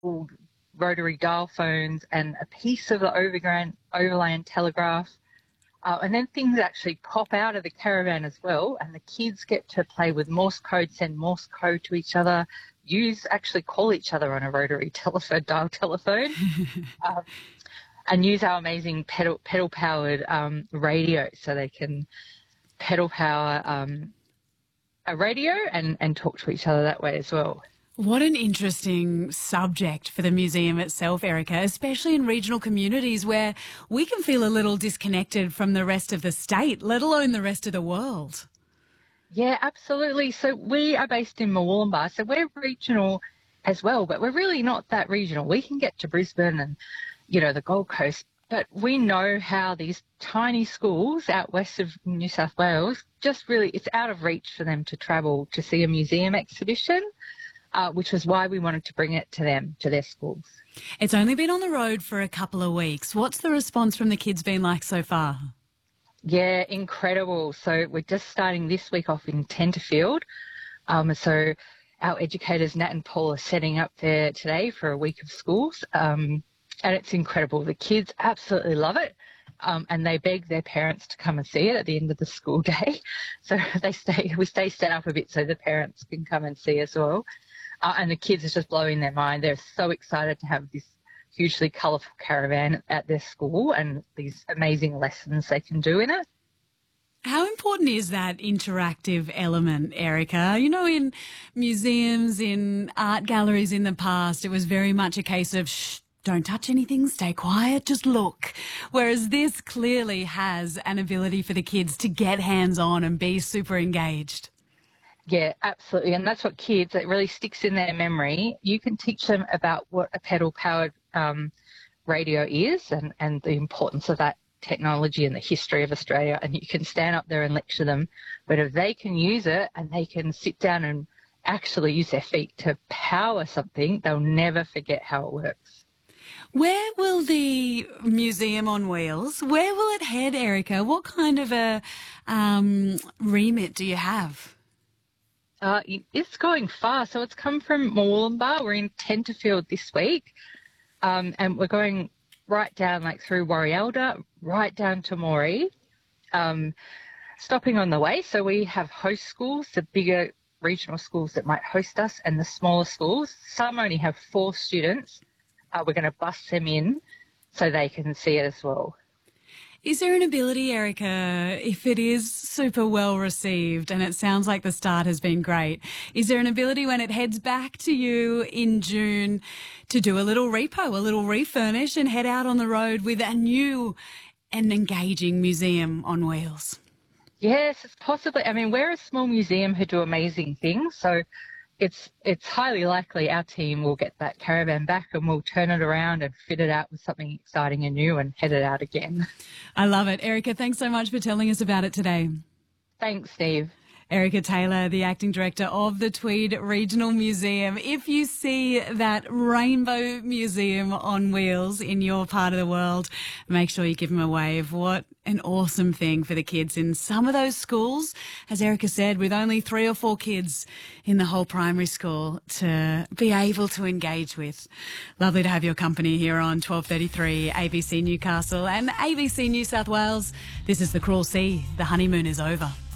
old rotary dial phones and a piece of the overland telegraph. And then things actually pop out of the caravan as well, and the kids get to play with Morse code, send Morse code to each other, actually call each other on a rotary dial telephone, and use our amazing pedal-powered radio, so they can pedal power a radio and talk to each other that way as well. What an interesting subject for the museum itself, Erica, especially in regional communities where we can feel a little disconnected from the rest of the state, let alone the rest of the world. Yeah, absolutely. So we are based in Murwillumbah, so we're regional as well, but we're really not that regional. We can get to Brisbane and, the Gold Coast, but we know how these tiny schools out west of New South Wales, it's out of reach for them to travel to see a museum exhibition. Which was why we wanted to bring it to them, to their schools. It's only been on the road for a couple of weeks. What's the response from the kids been like so far? Yeah, incredible. So we're just starting this week off in Tenterfield. So our educators, Nat and Paul, are setting up there today for a week of schools. And it's incredible. The kids absolutely love it. And they beg their parents to come and see it at the end of the school day. So we stay set up a bit so the parents can come and see as well. And the kids are just blowing their mind. They're so excited to have this hugely colourful caravan at their school and these amazing lessons they can do in it. How important is that interactive element, Erica? In museums, in art galleries in the past, it was very much a case of shh, don't touch anything, stay quiet, just look. Whereas this clearly has an ability for the kids to get hands-on and be super engaged. Yeah, absolutely. And that's what kids, it really sticks in their memory. You can teach them about what a pedal-powered radio is and the importance of that technology and the history of Australia, and you can stand up there and lecture them. But if they can use it and they can sit down and actually use their feet to power something, they'll never forget how it works. Where will the Museum on Wheels, where will it head, Erica? What kind of a remit do you have? It's going far. So it's come from Murwillumbah. We're in Tenterfield this week, and we're going right down through Warialda, right down to Moree, stopping on the way. So we have host schools, the bigger regional schools that might host us, and the smaller schools. Some only have 4 students. We're going to bus them in so they can see it as well. Is there an ability, Erica, if it is super well received, and it sounds like the start has been great, is there an ability when it heads back to you in June to do a little repo, a little refurnish, and head out on the road with a new and engaging museum on wheels? Yes, it's possibly. I mean, we're a small museum who do amazing things, so it's highly likely our team will get that caravan back and we'll turn it around and fit it out with something exciting and new and head it out again. I love it. Erica, thanks so much for telling us about it today. Thanks, Steve. Erica Taylor, the acting director of the Tweed Regional Museum. If you see that rainbow museum on wheels in your part of the world, make sure you give them a wave. What an awesome thing for the kids in some of those schools, as Erica said, with only 3 or 4 kids in the whole primary school to be able to engage with. Lovely to have your company here on 1233 ABC Newcastle and ABC New South Wales. This is The Cruel Sea. The honeymoon is over.